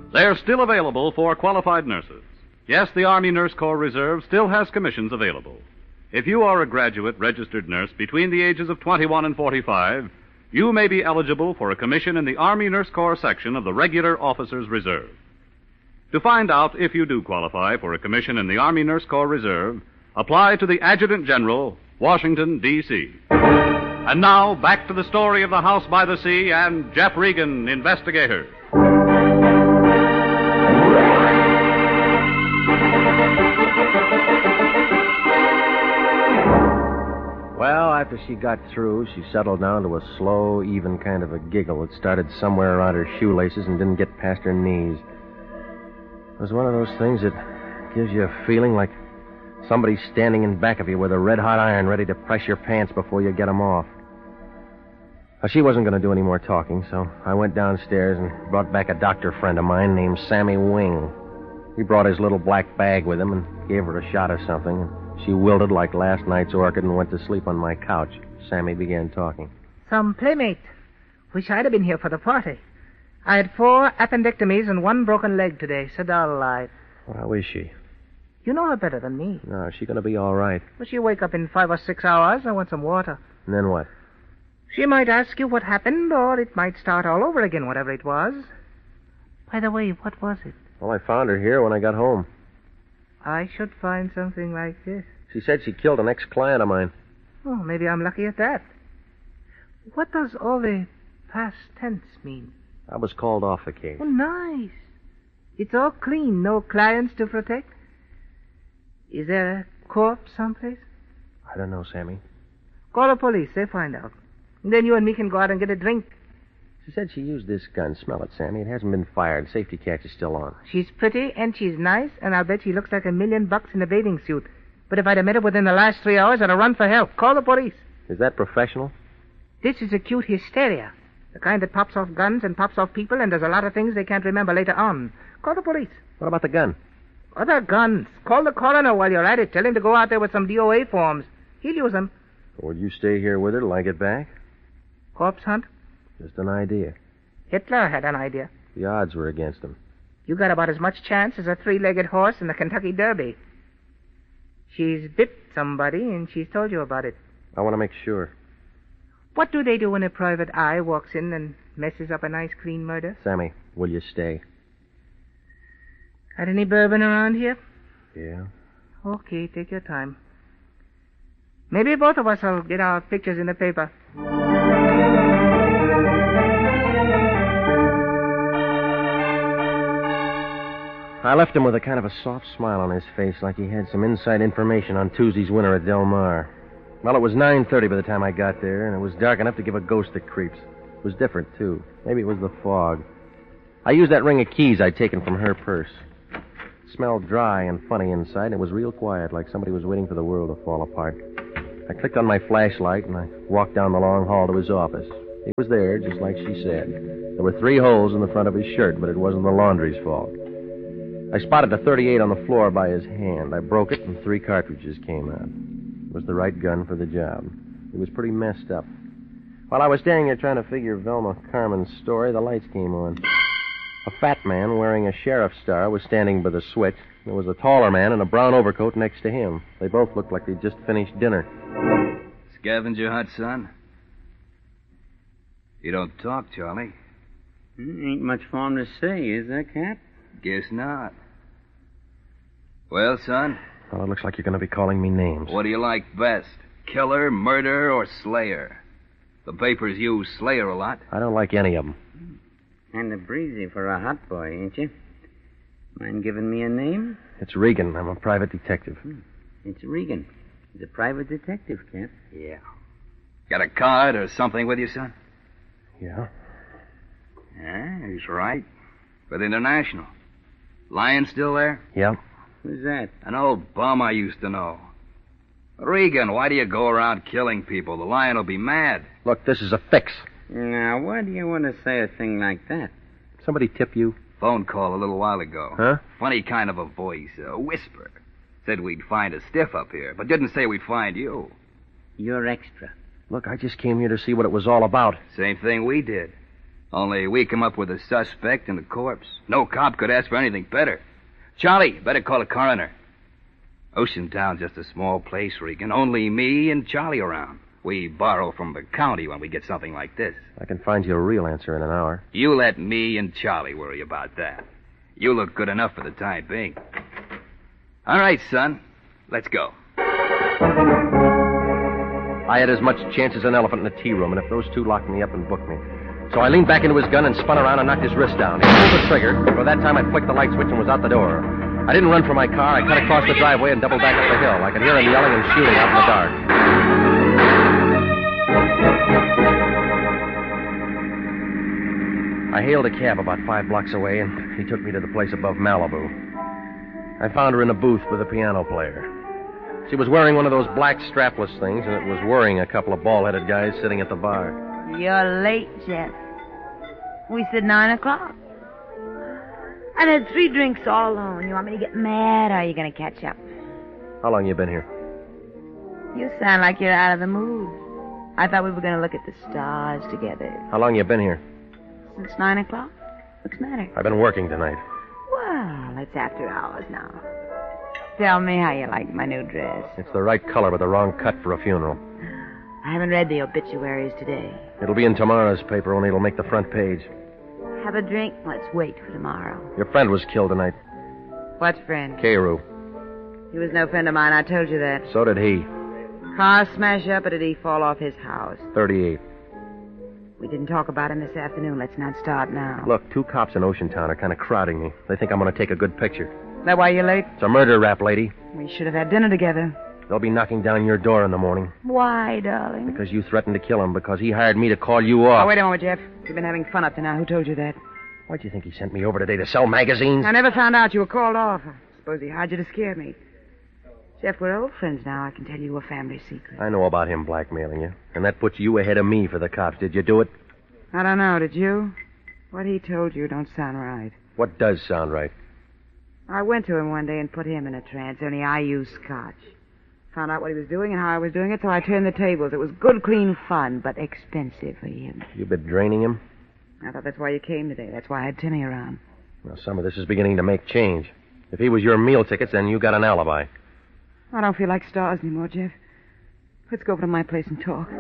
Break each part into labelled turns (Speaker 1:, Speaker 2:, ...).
Speaker 1: They're still available for qualified nurses. Yes, the Army Nurse Corps Reserve still has commissions available. If you are a graduate registered nurse between the ages of 21 and 45, you may be eligible for a commission in the Army Nurse Corps section of the Regular Officers Reserve. To find out if you do qualify for a commission in the Army Nurse Corps Reserve, apply to the Adjutant General, Washington, D.C. And now, back to the story of the House by the Sea and Jeff Regan, investigator.
Speaker 2: Well, after she got through, she settled down to a slow, even kind of a giggle that started somewhere around her shoelaces and didn't get past her knees. It was one of those things that gives you a feeling like somebody's standing in back of you with a red-hot iron ready to press your pants before you get them off. Well, she wasn't going to do any more talking, so I went downstairs and brought back a doctor friend of mine named Sammy Wing. He brought his little black bag with him and gave her a shot of something. She wilted like last night's orchid and went to sleep on my couch. Sammy began talking.
Speaker 3: Some playmate. Wish I'd have been here for the party. I had 4 appendectomies and 1 broken leg today. So dull life.
Speaker 2: How is she?
Speaker 3: You know her better than me.
Speaker 2: No, is she going to be all right?
Speaker 3: Well, she'll wake up in 5 or 6 hours. I want some water.
Speaker 2: And then what?
Speaker 3: She might ask you what happened, or it might start all over again, whatever it was. By the way, what was it?
Speaker 2: Well, I found her here when I got home.
Speaker 3: I should find something like this.
Speaker 2: She said she killed an ex-client of mine.
Speaker 3: Oh, maybe I'm lucky at that. What does all the past tense mean?
Speaker 2: I was called off the case.
Speaker 3: Oh, nice. It's all clean, no clients to protect. Is there a corpse someplace?
Speaker 2: I don't know, Sammy.
Speaker 3: Call the police, they find out. And then you and me can go out and get a drink.
Speaker 2: She said she used this gun. Smell it, Sammy. It hasn't been fired. Safety catch is still on.
Speaker 3: She's pretty and she's nice, and I'll bet she looks like $1 million in a bathing suit. But if I'd have met her within the last 3 hours, I'd have run for help. Call the police.
Speaker 2: Is that professional?
Speaker 3: This is acute hysteria. The kind that pops off guns and pops off people and does a lot of things they can't remember later on. Call the police.
Speaker 2: What about the gun?
Speaker 3: Other guns. Call the coroner while you're at it. Tell him to go out there with some DOA forms. He'll use them.
Speaker 2: Will you stay here with her till I get back?
Speaker 3: Corpse hunt?
Speaker 2: Just an idea.
Speaker 3: Hitler had an idea.
Speaker 2: The odds were against him.
Speaker 3: You got about as much chance as a 3-legged horse in the Kentucky Derby. She's bit somebody, and she's told you about it.
Speaker 2: I want to make sure.
Speaker 3: What do they do when a private eye walks in and messes up a nice, clean murder?
Speaker 2: Sammy, will you stay?
Speaker 3: Got any bourbon around here?
Speaker 2: Yeah.
Speaker 3: Okay, take your time. Maybe both of us will get our pictures in the paper.
Speaker 2: I left him with a kind of a soft smile on his face, like he had some inside information on Tuesday's winner at Del Mar. Well, it was 9:30 by the time I got there, and it was dark enough to give a ghost the creeps. It was different, too. Maybe it was the fog. I used that ring of keys I'd taken from her purse. It smelled dry and funny inside, and it was real quiet, like somebody was waiting for the world to fall apart. I clicked on my flashlight, and I walked down the long hall to his office. He was there, just like she said. There were 3 holes in the front of his shirt, but it wasn't the laundry's fault. I spotted a .38 on the floor by his hand. I broke it, and 3 cartridges came out. It was the right gun for the job. He was pretty messed up. While I was standing there trying to figure Velma Carmen's story, the lights came on. A fat man wearing a sheriff's star was standing by the switch. There was a taller man in a brown overcoat next to him. They both looked like they'd just finished dinner.
Speaker 4: Scavenger hunt, son? You don't talk, Charlie.
Speaker 5: Ain't much for him to say, is there, Cap?
Speaker 4: Guess not. Well, son?
Speaker 2: Well, it looks like you're going to be calling me names.
Speaker 4: What do you like best? Killer, murderer, or slayer? The papers use slayer a lot.
Speaker 2: I don't like any of them.
Speaker 5: Kind of breezy for a hot boy, ain't you? Mind giving me a name?
Speaker 2: It's Regan. I'm a private detective.
Speaker 5: It's Regan. He's a private detective, Cap.
Speaker 4: Yeah. Got a card or something with you, son?
Speaker 2: Yeah?
Speaker 4: Yeah, he's right. With International. Lion still there?
Speaker 2: Yeah.
Speaker 5: Who's that?
Speaker 4: An old bum I used to know. Regan, why do you go around killing people? The Lion will be mad.
Speaker 2: Look, this is a fix.
Speaker 5: Now, why do you want to say a thing like that?
Speaker 2: Somebody tip you?
Speaker 4: Phone call a little while ago.
Speaker 2: Huh?
Speaker 4: Funny kind of a voice, a whisper. Said we'd find a stiff up here, but didn't say we'd find you.
Speaker 5: You're extra.
Speaker 2: Look, I just came here to see what it was all about.
Speaker 4: Same thing we did. Only we come up with a suspect and a corpse. No cop could ask for anything better. Charlie, better call a coroner. Oceantown's just a small place, Regan. Only me and Charlie around. We borrow from the county when we get something like this.
Speaker 2: I can find you a real answer in an hour.
Speaker 4: You let me and Charlie worry about that. You look good enough for the time being. All right, son. Let's go.
Speaker 2: I had as much chance as an elephant in a tea room, and if those two locked me up and booked me. So I leaned back into his gun and spun around and knocked his wrist down. He pulled the trigger. By that time, I flicked the light switch and was out the door. I didn't run for my car. I cut across the driveway and doubled back up the hill. I could hear him yelling and shooting out in the dark. I hailed a cab about 5 blocks away, and he took me to the place above Malibu. I found her in a booth with a piano player. She was wearing one of those black strapless things, and it was worrying a couple of bald-headed guys sitting at the bar.
Speaker 6: You're late, Jeff. We said 9 o'clock. I've had 3 drinks all alone. You want me to get mad, or are you going to catch up?
Speaker 2: How long you been here?
Speaker 6: You sound like you're out of the mood. I thought we were going to look at the stars together.
Speaker 2: How long you been here?
Speaker 6: Since 9 o'clock? What's the matter?
Speaker 2: I've been working tonight.
Speaker 6: Well, it's after hours now. Tell me how you like my new dress.
Speaker 2: It's the right color, but the wrong cut for a funeral.
Speaker 6: I haven't read the obituaries today.
Speaker 2: It'll be in tomorrow's paper, only it'll make the front page.
Speaker 6: Have a drink? Let's wait for tomorrow.
Speaker 2: Your friend was killed tonight.
Speaker 6: What friend?
Speaker 2: Kairu.
Speaker 6: He was no friend of mine. I told you that.
Speaker 2: So did he.
Speaker 6: Car smash up, or did he fall off his house?
Speaker 2: 38.
Speaker 6: We didn't talk about him this afternoon. Let's not start now.
Speaker 2: Look, 2 cops in Oceantown are kind of crowding me. They think I'm going to take a good picture.
Speaker 6: That why you're late?
Speaker 2: It's a murder rap, lady.
Speaker 6: We should have had dinner together.
Speaker 2: They'll be knocking down your door in the morning.
Speaker 6: Why, darling?
Speaker 2: Because you threatened to kill him, because he hired me to call you off.
Speaker 6: Oh, wait a moment, Jeff. You've been having fun up to now. Who told you that?
Speaker 2: Why'd you think he sent me over today to sell magazines?
Speaker 6: I never found out you were called off. I suppose he hired you to scare me. Jeff, we're old friends now. I can tell you a family secret.
Speaker 2: I know about him blackmailing you, and that puts you ahead of me for the cops. Did you do it?
Speaker 6: I don't know. Did you? What he told you don't sound right.
Speaker 2: What does sound right?
Speaker 6: I went to him one day and put him in a trance, only I used scotch. Found out what he was doing and how I was doing it, so I turned the tables. It was good, clean fun, but expensive for him.
Speaker 2: You've been draining him?
Speaker 6: I thought that's why you came today. That's why I had Timmy around.
Speaker 2: Well, some of this is beginning to make change. If he was your meal tickets, then you got an alibi.
Speaker 6: I don't feel like stars anymore, Jeff. Let's go over to my place and talk.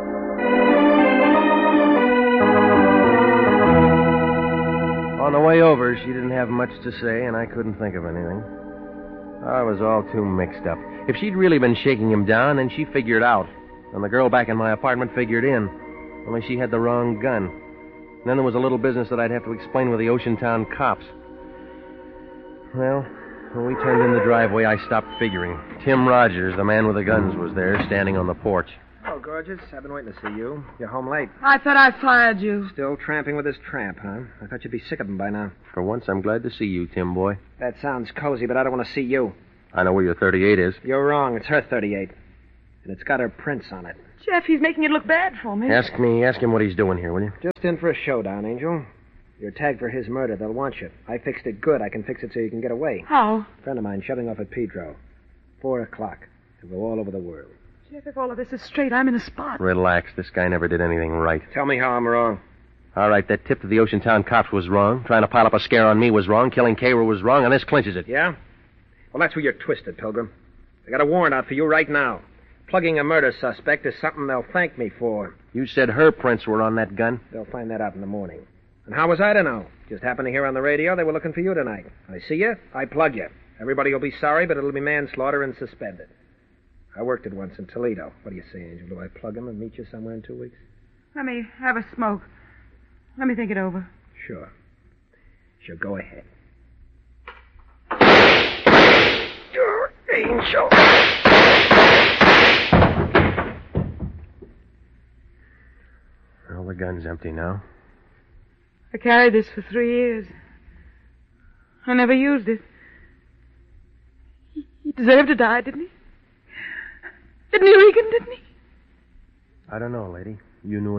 Speaker 2: On the way over, she didn't have much to say, and I couldn't think of anything. I was all too mixed up. If she'd really been shaking him down, then she figured out. And the girl back in my apartment figured in. Only she had the wrong gun. And then there was a little business that I'd have to explain with the Oceantown cops. Well, when we turned in the driveway, I stopped figuring. Tim Rogers, the man with the guns, was there, standing on the porch.
Speaker 7: Oh, gorgeous. I've been waiting to see you. You're home late.
Speaker 6: I thought I fired you.
Speaker 7: Still tramping with this tramp, huh? I thought you'd be sick of him by now.
Speaker 2: For once, I'm glad to see you, Tim boy.
Speaker 7: That sounds cozy, but I don't want to see you.
Speaker 2: I know where your 38 is.
Speaker 7: You're wrong. It's her 38. And it's got her prints on it.
Speaker 6: Jeff, he's making it look bad for me.
Speaker 2: Ask him what he's doing here, will you?
Speaker 7: Just in for a showdown, Angel. You're tagged for his murder. They'll want you. I fixed it good. I can fix it so you can get away.
Speaker 6: How?
Speaker 7: A friend of mine shoving off at Pedro. 4 o'clock. He'll go all over the world.
Speaker 6: Jeff, if all of this is straight, I'm in a spot.
Speaker 2: Relax. This guy never did anything right.
Speaker 7: Tell me how I'm wrong.
Speaker 2: All right, that tip to the Oceantown cops was wrong. Trying to pile up a scare on me was wrong. Killing Kairu was wrong, and this clinches it.
Speaker 7: Yeah? Well, that's where you're twisted, Pilgrim. I got a warrant out for you right now. Plugging a murder suspect is something they'll thank me for.
Speaker 2: You said her prints were on that gun?
Speaker 7: They'll find that out in the morning. And how was I to know? Just happened to hear on the radio they were looking for you tonight. I see you, I plug you. Everybody will be sorry, but it'll be manslaughter and suspended. I worked it once in Toledo. What do you say, Angel? Do I plug him and meet you somewhere in 2 weeks?
Speaker 6: Let me have a smoke. Let me think it over.
Speaker 7: Sure. Sure, go ahead. Angel.
Speaker 2: Well, the gun's empty now.
Speaker 6: I carried this for 3 years. I never used it. He deserved to die, didn't he? Didn't he, Regan, didn't he?
Speaker 2: I don't know, lady. You knew